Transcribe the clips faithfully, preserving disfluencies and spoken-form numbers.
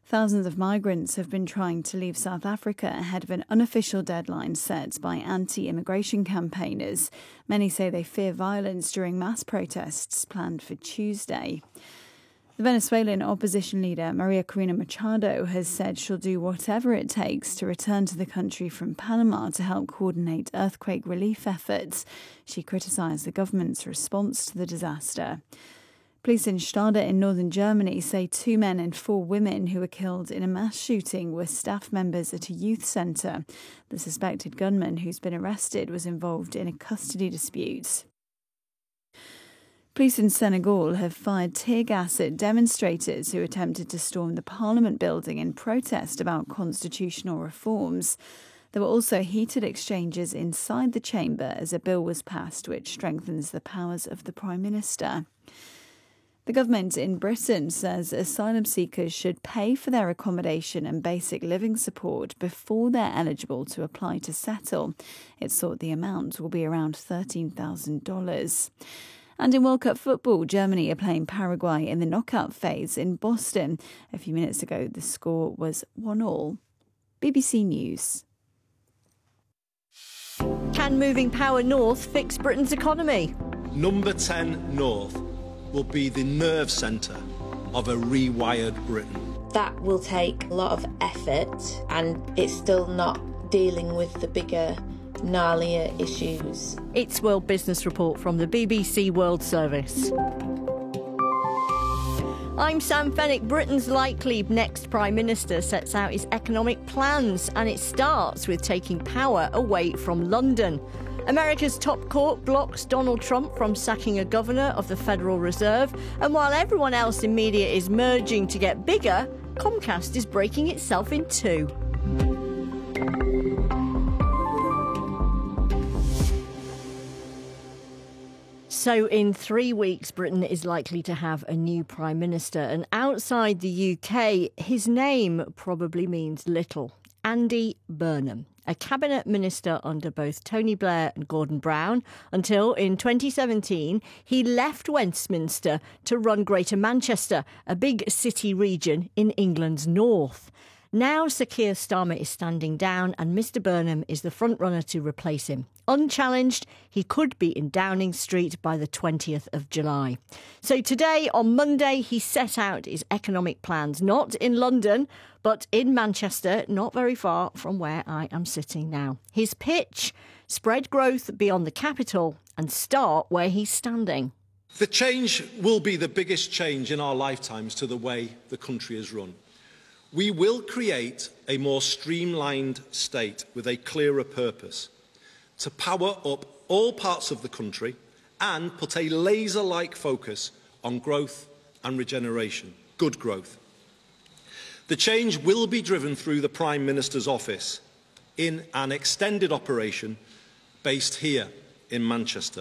Thousands of migrants have been trying to leave South Africa ahead of an unofficial deadline set by anti-immigration campaigners. Many say they fear violence during mass protests planned for Tuesday. The Venezuelan opposition leader Maria Corina Machado has said she'll do whatever it takes to return to the country from Panama to help coordinate earthquake relief efforts. She criticised the government's response to the disaster. Police in Stade in northern Germany say two men and four women who were killed in a mass shooting were staff members at a youth centre. The suspected gunman who's been arrested was involved in a custody dispute. Police in Senegal have fired tear gas at demonstrators who attempted to storm the Parliament building in protest about constitutional reforms. There were also heated exchanges inside the chamber as a bill was passed which strengthens the powers of the Prime Minister. The government in Britain says asylum seekers should pay for their accommodation and basic living support before they're eligible to apply to settle. It's thought the amount will be around thirteen thousand dollars. And in World Cup football, Germany are playing Paraguay in the knockout phase in Boston. A few minutes ago, the score was one all. B B C News. Can moving power north fix Britain's economy? Number ten North will be the nerve centre of a rewired Britain. That will take a lot of effort, and it's still not dealing with the bigger, gnarlier issues. It's World Business Report from the B B C World Service. I'm Sam Fennick. Britain's likely next Prime Minister sets out his economic plans, and it starts with taking power away from London. America's top court blocks Donald Trump from sacking a governor of the Federal Reserve, and while everyone else in media is merging to get bigger, Comcast is breaking itself in two. So in three weeks, Britain is likely to have a new Prime Minister, and outside the U K, his name probably means little. Andy Burnham, a cabinet minister under both Tony Blair and Gordon Brown, until in twenty seventeen he left Westminster to run Greater Manchester, a big city region in England's north. Now Sir Keir Starmer is standing down and Mr Burnham is the front-runner to replace him. Unchallenged, he could be in Downing Street by the twentieth of July. So today, on Monday, he set out his economic plans, not in London, but in Manchester, not very far from where I am sitting now. His pitch: spread growth beyond the capital and start where he's standing. The change will be the biggest change in our lifetimes to the way the country is run. We will create a more streamlined state with a clearer purpose to power up all parts of the country and put a laser-like focus on growth and regeneration, good growth. The change will be driven through the Prime Minister's office in an extended operation based here in Manchester.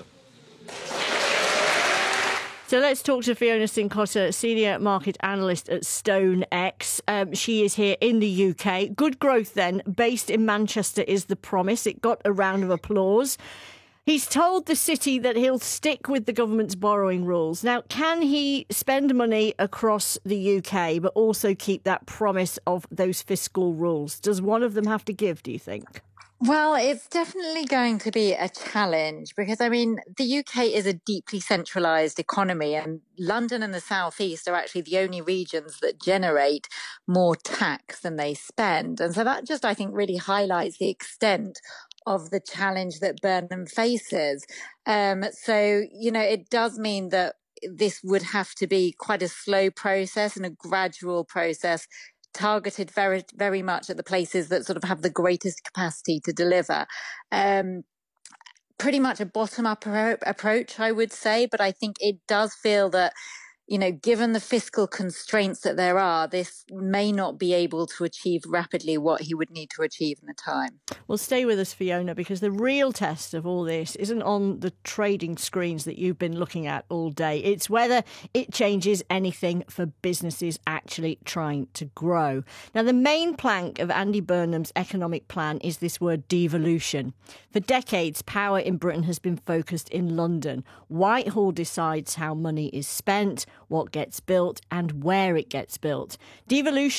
So let's talk to Fiona Cincotta, Senior Market Analyst at StoneX. Um, she is here in the U K. Good growth then, based in Manchester, is the promise. It got a round of applause. He's told the city that he'll stick with the government's borrowing rules. Now, can he spend money across the U K but also keep that promise of those fiscal rules? Does one of them have to give, do you think? Well, it's definitely going to be a challenge because, I mean, the U K is a deeply centralised economy, and London and the South East are actually the only regions that generate more tax than they spend. And so that just, I think, really highlights the extent of the challenge that Burnham faces. Um, so, you know, it does mean that this would have to be quite a slow process and a gradual process, targeted very, very much at the places that sort of have the greatest capacity to deliver. Um, pretty much a bottom-up appro- approach, I would say, but I think it does feel that, you know, given the fiscal constraints that there are, this may not be able to achieve rapidly what he would need to achieve in the time. Well, stay with us, Fiona, because the real test of all this isn't on the trading screens that you've been looking at all day. It's whether it changes anything for businesses actually trying to grow. Now, the main plank of Andy Burnham's economic plan is this word devolution. For decades, power in Britain has been focused in London. Whitehall decides how money is spent, what gets built and where it gets built. Devolution